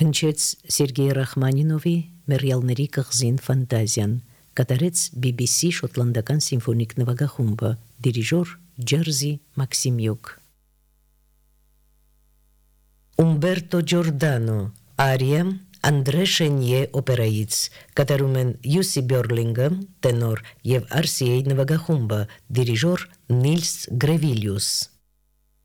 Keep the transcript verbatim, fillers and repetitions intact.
Հնչեց Սերգեյ Ռախմանինովի «Մեռյալների կղզին» ֆանտազիան, կատարեց բի բի սի շոտլանդական սիմֆոնիկ նվագախումբը, դիրիժոր Ջերզի Մաքսիմյուկ։ Ումբերտո Ջորդանո, արիա Անդրե Շենյե օպերայից, կատարում են Յուսի Բյորլինգը, տենոր, և Արսիեյ նվագախումբը, դիրիժոր Նիլս Գրևիլիուս։